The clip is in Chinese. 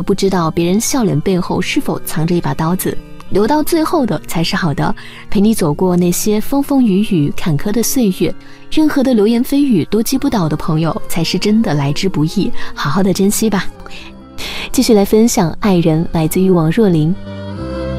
不知道别人笑脸背后是否藏着一把刀子。留到最后的才是好的，陪你走过那些风风雨雨坎坷的岁月，任何的流言蜚语都击不倒的朋友才是真的来之不易，好好的珍惜吧。继续来分享爱人，来自于王若琳。